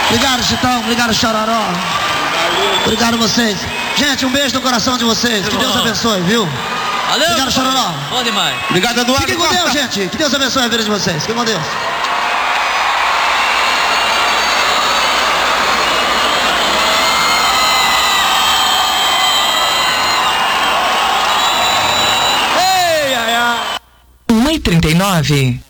Obrigado, Chitão. Obrigado, Chororó. Obrigado vocês. Gente, um beijo no coração de vocês. Que Deus abençoe, viu? Valeu, obrigado, Chororó. Bom demais. Obrigado, Eduardo. Fiquem com Deus, gente. Que Deus abençoe a vida de vocês. Fiquem com Deus. Ei, ai, ai. 1h39.